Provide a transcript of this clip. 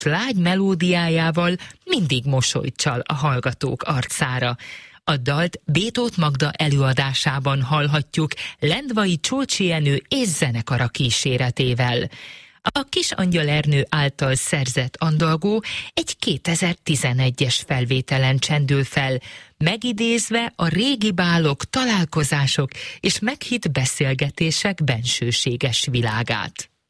lágy melódiájával mindig mosolyt csal a hallgatók arcára. A dalt Bétót Magda előadásában hallhatjuk Lendvai Csolcsi Jenő és zenekara kíséretével. A Kis Angyal Ernő által szerzett andalgó egy 2011-es felvételen csendül fel, megidézve a régi bálok, találkozások és meghitt beszélgetések bensőséges világát.